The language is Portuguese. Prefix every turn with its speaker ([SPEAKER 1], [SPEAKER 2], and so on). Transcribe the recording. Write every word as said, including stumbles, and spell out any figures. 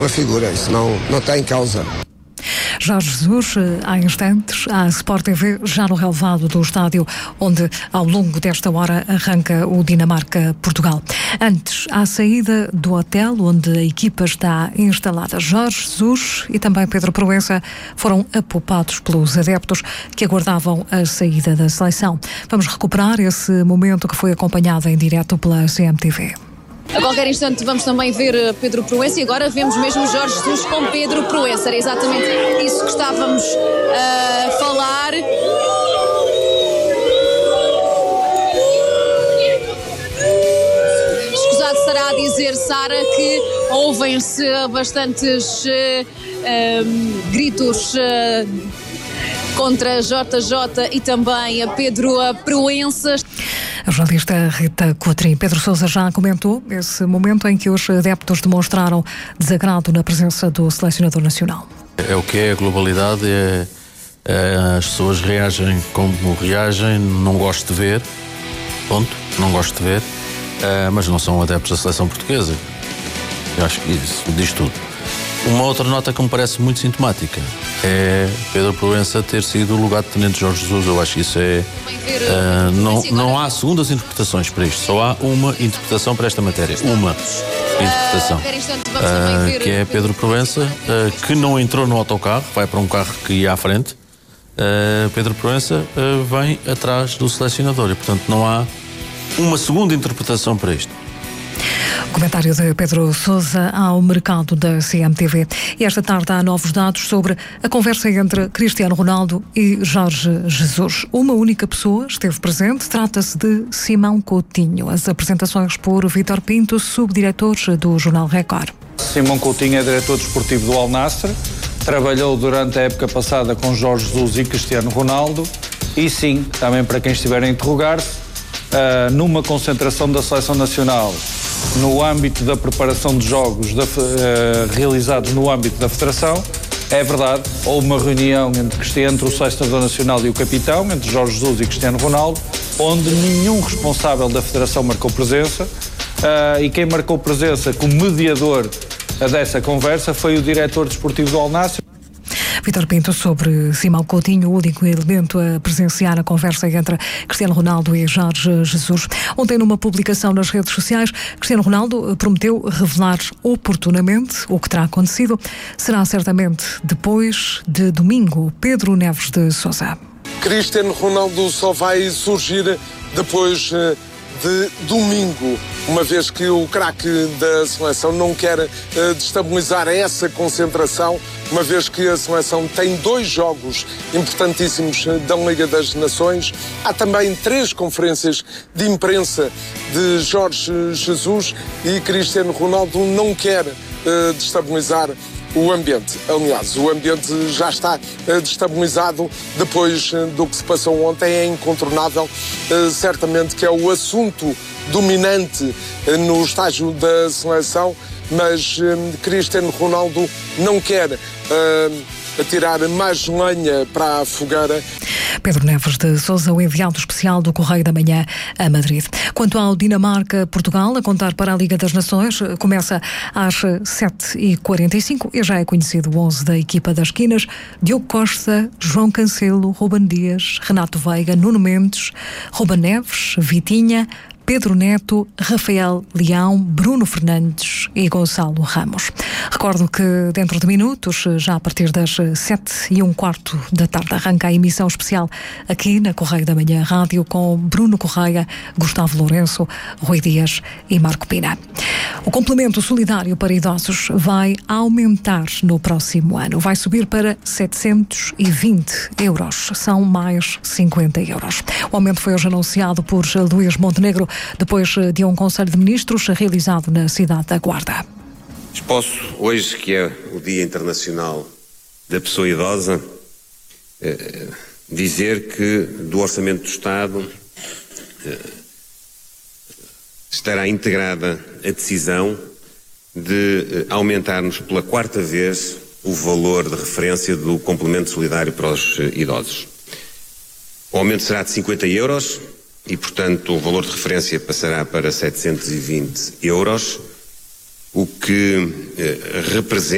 [SPEAKER 1] Uma figura, isso não, não está em causa.
[SPEAKER 2] Jorge Jesus, há instantes, à Sport T V, já no relevado do estádio, onde ao longo desta hora arranca o Dinamarca-Portugal. Antes, à saída do hotel onde a equipa está instalada, Jorge Jesus e também Pedro Proença foram apoupados pelos adeptos que aguardavam a saída da seleção. Vamos recuperar esse momento que foi acompanhado em direto pela C M T V.
[SPEAKER 3] A qualquer instante vamos também ver Pedro Proença e agora vemos mesmo Jorge Jesus com Pedro Proença. Era exatamente isso que estávamos a falar. Escusado será a dizer, Sara, que ouvem-se bastantes uh, um, gritos uh, contra J J e também a Pedro Proença.
[SPEAKER 2] A jornalista Rita Coutrinho. Pedro Sousa já comentou esse momento em que os adeptos demonstraram desagrado na presença do selecionador nacional.
[SPEAKER 4] É o que é a globalidade, é, é, as pessoas reagem como reagem, não gosto de ver, ponto, não gosto de ver, é, mas não são adeptos da seleção portuguesa. Eu acho que isso diz tudo. Uma outra nota que me parece muito sintomática é Pedro Proença ter sido o lugar de tenente Jorge Jesus. Eu acho que isso é... Uh, não, não há segundas interpretações para isto, só há uma interpretação para esta matéria. Uma interpretação. Uh, que é Pedro Proença, uh, que não entrou no autocarro, vai para um carro que ia à frente. Uh, Pedro Proença uh, vem atrás do selecionador e, portanto, não há uma segunda interpretação para isto.
[SPEAKER 2] Comentário de Pedro Sousa ao mercado da C M T V. E esta tarde há novos dados sobre a conversa entre Cristiano Ronaldo e Jorge Jesus. Uma única pessoa esteve presente, trata-se de Simão Coutinho. As apresentações por Vítor Pinto, subdiretor do Jornal Record.
[SPEAKER 5] Simão Coutinho é diretor desportivo do Al Nassr, trabalhou durante a época passada com Jorge Jesus e Cristiano Ronaldo e sim, também para quem estiver a interrogar-se, uh, numa concentração da Seleção Nacional no âmbito da preparação de jogos da, uh, realizados no âmbito da Federação, é verdade, houve uma reunião entre, entre o selecionador nacional e o capitão, entre Jorge Jesus e Cristiano Ronaldo, onde nenhum responsável da Federação marcou presença, uh, e quem marcou presença como mediador dessa conversa foi o diretor desportivo do Al Nassr.
[SPEAKER 2] Vítor Pinto sobre Simão Coutinho, o único elemento a presenciar a conversa entre Cristiano Ronaldo e Jorge Jesus. Ontem, numa publicação nas redes sociais, Cristiano Ronaldo prometeu revelar oportunamente o que terá acontecido. Será certamente depois de domingo. Pedro Neves de Sousa.
[SPEAKER 1] Cristiano Ronaldo só vai surgir depois de domingo, uma vez que o craque da seleção não quer uh, destabilizar essa concentração, uma vez que a seleção tem dois jogos importantíssimos da Liga das Nações. Há também três conferências de imprensa de Jorge Jesus e Cristiano Ronaldo não quer uh, destabilizar o ambiente. Aliás, o ambiente já está uh, destabilizado depois uh, do que se passou ontem. É incontornável, uh, certamente que é o assunto dominante uh, no estágio da seleção, mas uh, Cristiano Ronaldo não quer uh, atirar mais lenha para a fogueira.
[SPEAKER 2] Pedro Neves de Sousa, o enviado especial do Correio da Manhã a Madrid. Quanto ao Dinamarca-Portugal, a contar para a Liga das Nações, começa às sete e quarenta e cinco e já é conhecido o onze da equipa das esquinas: Diogo Costa, João Cancelo, Ruben Dias, Renato Veiga, Nuno Mendes, Ruben Neves, Vitinha, Pedro Neto, Rafael Leão, Bruno Fernandes e Gonçalo Ramos. Recordo que dentro de minutos, já a partir das sete e um quarto da tarde, arranca a emissão especial aqui na Correio da Manhã Rádio com Bruno Correia, Gustavo Lourenço, Rui Dias e Marco Pina. O complemento solidário para idosos vai aumentar no próximo ano. Vai subir para setecentos e vinte euros. São mais cinquenta euros. O aumento foi hoje anunciado por Luís Montenegro, depois de um Conselho de Ministros realizado na cidade da Guarda.
[SPEAKER 6] Posso, hoje que é o Dia Internacional da Pessoa Idosa, eh, dizer que do Orçamento do Estado eh, estará integrada a decisão de eh, aumentarmos pela quarta vez o valor de referência do complemento solidário para os eh, idosos. O aumento será de cinquenta euros e, portanto, o valor de referência passará para setecentos e vinte euros, o que eh, representa